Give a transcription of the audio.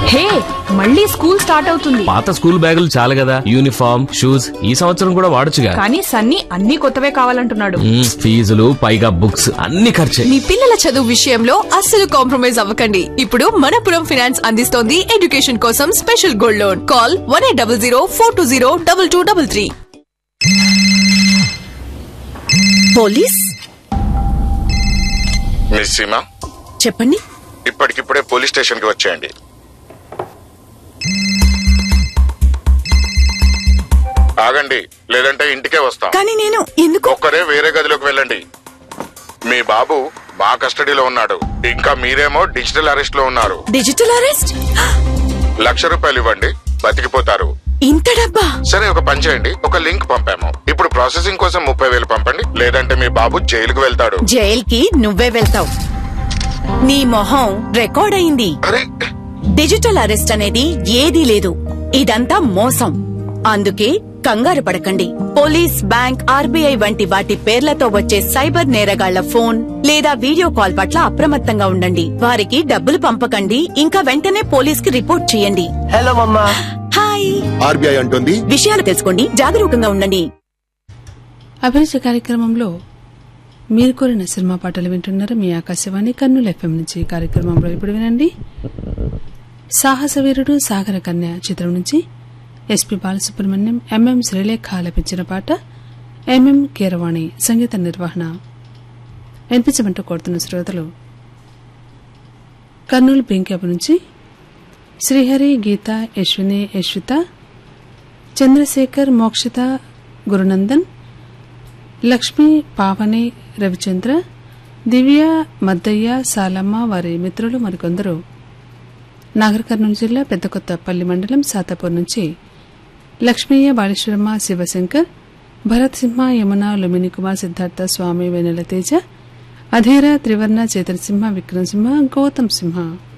హే, మళ్ళీ school start అవుతుంది. పాత స్కూల్ బ్యాగులు చాలు కదా, యూనిఫామ్ షూస్ ఈ సంవత్సరం కూడా వాడొచ్చుగా. కానీ సన్నీ అన్ని కొత్తవే కావాలంటున్నాడు. ఫీజులు పైగా బుక్స్ అన్ని ఖర్చే. మీ పిల్లల చదువు విషయంలో అస్సలు కాంప్రమైజ్ అవ్వకండి. ఇప్పుడు మనపురం ఫైనాన్స్ అందిస్తోంది ఎడ్యుకేషన్ కోసం special gold loan. Call 1800-420-2233. Police miss Seema, చెప్పండి. ఇప్పటికిప్పుడే పోలీస్ స్టేషన్ కి వచ్చేయండి. ఆగండి, లేదంటే ఇంటికే వస్తాం. కానీ నేను ఎందుకు? ఒక్కరే వేరే గదిలోకి వెళ్ళండి. మీ బాబు మా కస్టడీలో ఉన్నాడు. ఇంకా మీరేమో డిజిటల్ అరెస్ట్ లో ఉన్నారు. Digital arrest? ₹1,00,000 ఇవ్వండి, బతికిపోతారు. ఇంత డబ్బా? సరే, ఒక పని చేయండి, ఒక లింక్ పంపాము. ఇప్పుడు ప్రాసెసింగ్ కోసం 30,000 పంపండి, లేదంటే మీ బాబు జైలుకు వెళ్తాడు. జైల్కి నువ్వే వెళ్తావు. నీ మొహం రికార్డ్ అయింది. అరే, డిజిటల్ అరెస్ట్ అనేది ఏదీ లేదు. ఇదంతా మోసం. అందుకే కంగారు పడకండి. పోలీస్, బ్యాంక్, ఆర్బీఐ వంటి వాటి పేర్లతో వచ్చే సైబర్ నేరగాళ్ల ఫోన్ లేదా వీడియో కాల్ పట్ల అప్రమత్తంగా ఉండండి. వారికి డబ్బులు పంపకండి. ఇంకా వెంటనే పోలీస్ కి రిపోర్ట్ చేయండి. హలో మమ్మా. హాయ్. ఆర్బీఐ అంటుంది విషయాలు తెలుసుకోండి, జాగరూకంగా ఉండండి. అభిరుచి కార్యక్రమంలో మీరు కోరిన సినిమా పాటలు వింటున్నారు మీ ఆకాశవాణి కర్నూలు ఎఫ్ఎం నుంచి. కార్యక్రమంలో ఇప్పుడు వినండి, సాహసవీరుడు సాగర కన్య చిత్రం నుంచి ఎస్పీ బాలసుబ్రహ్మణ్యం, ఎంఎం శ్రీలేఖ ఆలపించిన పాట. ఎంఎం కీరవాణి సంగీత నిర్వహణ. వినిపించమంటూ కోరుతున్న శ్రోతలు కర్నూలు పింక్యాప్ నుంచి శ్రీహరి, గీత, యశ్విని, యశ్విత, చంద్రశేఖర్, మోక్షిత, గురునందన్, లక్ష్మి, పావని, రవిచంద్ర, దివ్య, మద్దయ్య, సాలమ్మ, వారి మిత్రులు మరికొందరు నాగర్ కర్నూలు జిల్లా పెద్దకొత్తపల్లి మండలం సాతాపూర్ నుంచి లక్ష్మయ్య, బాలేశ్వరమ్మ, శివశంకర్, భరత్ సింహ, యమున, లుమిని కుమార్, సిద్ధార్థ, స్వామి, వెన్నెల తేజ, అధేర, త్రివర్ణ, చేతన్ సింహ, విక్రమ్ సింహ, గౌతమ్ సింహ.